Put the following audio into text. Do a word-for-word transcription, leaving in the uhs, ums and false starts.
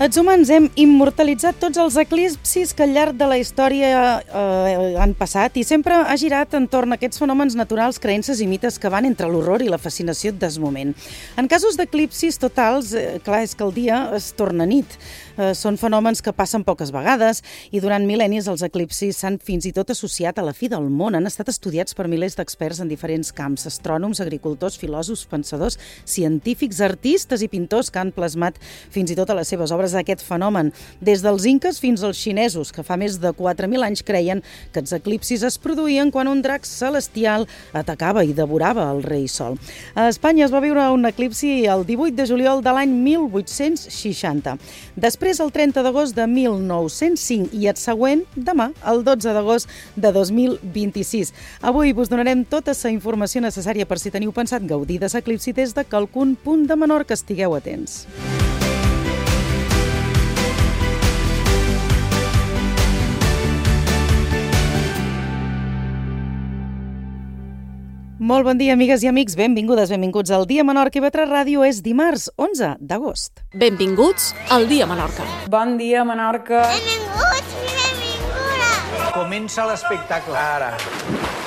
Els humans hem immortalitzat tots els eclipsis que al llarg de la història eh, han passat i sempre ha girat entorn a aquests fenòmens naturals, creences i mites que van entre l'horror i la fascinació desmoment. En casos d'eclipsis totals, eh, clar, és que el dia es torna nit. Eh, són fenòmens que passen poques vegades i durant mil·lennis els eclipsis s'han fins i tot associat a la fi del món. Han estat estudiats per milers d'experts en diferents camps, astrònoms, agricultors, filòsofs, pensadors, científics, artistes i pintors que han plasmat fins i tot a les seves obres aquest fenomen, des dels inques fins als xinesos, que fa més de quatre mil anys creien que els eclipsis es produïen quan un drac celestial atacava i devorava el rei Sol. A Espanya es va viure un eclipsi el divuit de juliol de l'any mil vuit-cents seixanta. Després, el trenta d'agost de mil nou-cents cinc i el següent, demà, el dotze d'agost de dos mil vint-i-sis. Avui vos donarem tota la informació necessària per si teniu pensat gaudir de l'eclipsi des de qualcun punt de Menorca. Estigueu atents. Molt bon dia, amigues i amics. Benvingudes, benvinguts al Dia Menorca i Vetre Ràdio. És dimarts, onze d'agost. Benvinguts al Dia Menorca. Bon dia, Menorca. Benvinguts i benvingudes. Comença l'espectacle ara.